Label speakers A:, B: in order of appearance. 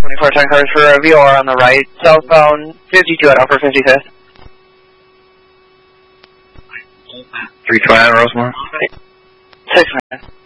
A: 2410 cars for a VOR on the right, southbound 52 at upper 55th.
B: 329 Rosemont.
A: 6 minutes.